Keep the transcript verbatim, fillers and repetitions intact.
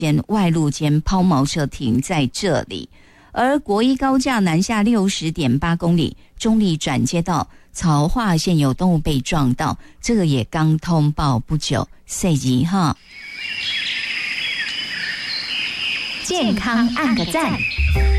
间外路间抛锚车停在这里。而国一高架南下 六十点八公里，中坜转接道曹化线有动物被撞到，这个也刚通报不久，随即哈。 健康按个赞。